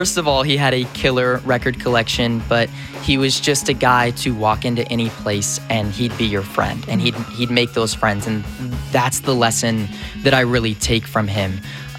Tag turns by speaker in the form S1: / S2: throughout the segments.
S1: First of all, he had a killer record collection, but he was just a guy to walk into any place and he'd be your friend and he'd make those friends. And that's the lesson that I really take from him.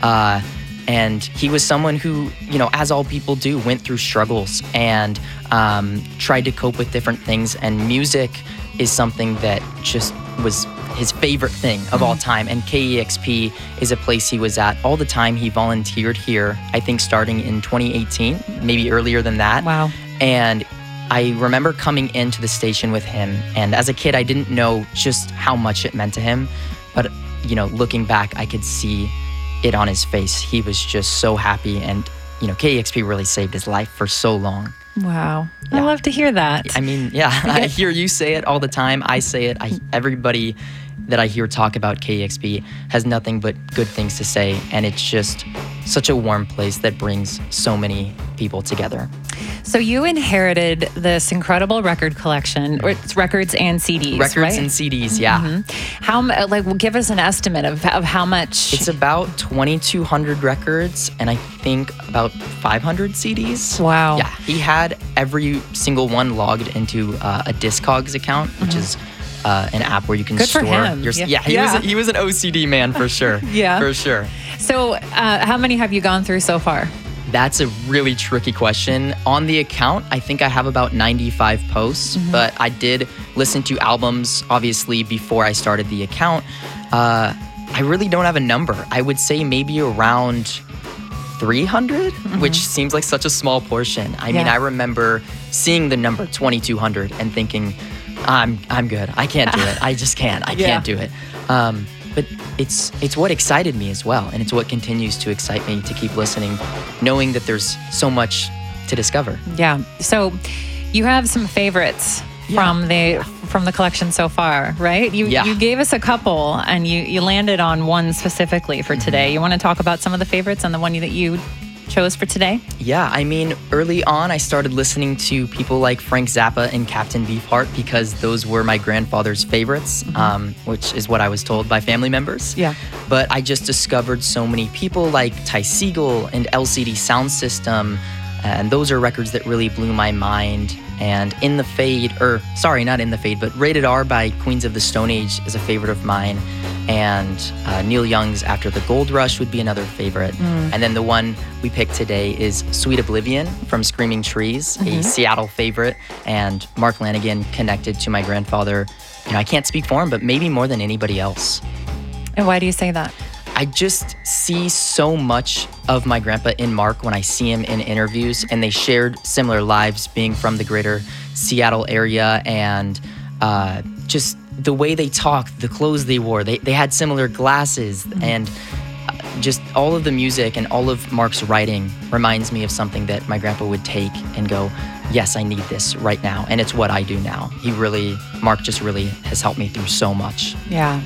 S1: And he was someone who, as all people do, went through struggles and tried to cope with different things. And music is something that just was his favorite thing of all time. And KEXP is a place he was at all the time. He volunteered here, I think starting in 2018, maybe earlier than that.
S2: Wow.
S1: And I remember coming into the station with him. And as a kid, I didn't know just how much it meant to him. But, looking back, I could see it on his face. He was just so happy. And, KEXP really saved his life for so long.
S2: Wow.
S1: Yeah.
S2: I love to hear that.
S1: I mean, I hear you say it all the time. I say it. Everybody that I hear talk about KEXP has nothing but good things to say. And it's just such a warm place that brings so many people together.
S2: So you inherited this incredible record collection. It's records and CDs,
S1: Records
S2: right?
S1: and CDs, yeah.
S2: Mm-hmm. Give us an estimate of how much.
S1: It's about 2,200 records and I think about 500 CDs.
S2: Wow.
S1: Yeah, he had every single one logged into a Discogs account, which is an app where you can
S2: Good
S1: store
S2: for him.
S1: your.
S2: Yeah.
S1: He was an OCD man for sure.
S2: Yeah.
S1: For sure.
S2: So how many have you gone through so far?
S1: That's a really tricky question. On the account, I think I have about 95 posts, but I did listen to albums, obviously, before I started the account. I really don't have a number. I would say maybe around 300, which seems like such a small portion. I mean, I remember seeing the number 2,200 and thinking, I'm good. I can't do it. I just can't. I can't do it. But it's what excited me as well. And it's what continues to excite me to keep listening, knowing that there's so much to discover.
S2: Yeah. So you have some favorites from the collection so far, right? You gave us a couple and you landed on one specifically for today. You want to talk about some of the favorites and the one that you chose for today?
S1: Yeah, I mean, early on, I started listening to people like Frank Zappa and Captain Beefheart because those were my grandfather's favorites, which is what I was told by family members.
S2: Yeah.
S1: But I just discovered so many people like Ty Segall and LCD Sound System, and those are records that really blew my mind. And In the Fade, not In the Fade, but Rated R by Queens of the Stone Age is a favorite of mine. And Neil Young's After the Gold Rush would be another favorite. And then the one we picked today is Sweet Oblivion from Screaming Trees, a Seattle favorite. And Mark Lanegan connected to my grandfather. I can't speak for him, but maybe more than anybody else.
S2: And why do you say that?
S1: I just see so much of my grandpa in Mark when I see him in interviews, and they shared similar lives being from the greater Seattle area, and just the way they talked, the clothes they wore, they had similar glasses, and just all of the music and all of Mark's writing reminds me of something that my grandpa would take and go, yes, I need this right now, and it's what I do now. Mark just really has helped me through so much.
S2: Yeah.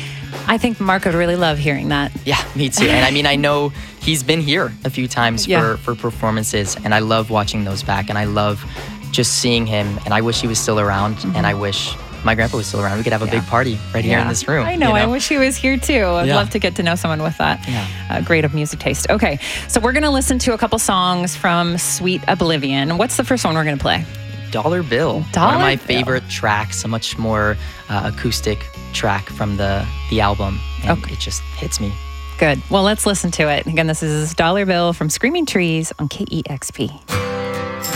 S2: I think Mark would really love hearing that.
S1: Yeah, me too. And I mean, I know he's been here a few times for performances, and I love watching those back, and I love just seeing him, and I wish he was still around, and I wish my grandpa was still around. We could have a big party right here in this room.
S2: I know. I wish he was here too. I'd love to get to know someone with that great of music taste. Okay, so we're going to listen to a couple songs from Sweet Oblivion. What's the first one we're going to play?
S1: Dollar Bill. One of my favorite tracks, a much more acoustic track from the album. And it just hits me.
S2: Good. Well, let's listen to it. Again, this is Dollar Bill from Screaming Trees on KEXP.